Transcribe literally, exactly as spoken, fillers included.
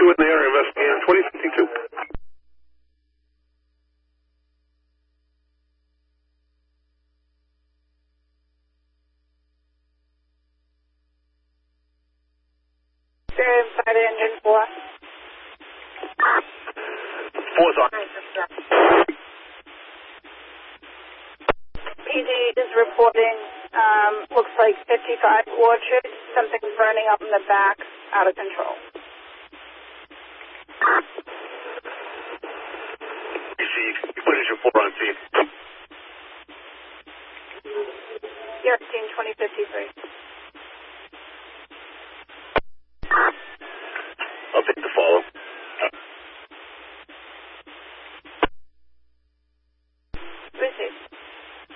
in the area investigating twenty fifty-two. Inside engine four. Four's on. P D is reporting, um, looks like fifty-five Orchard, something burning up in the back, out of control. You see, what is your four on scene? thirteen twenty fifty-three.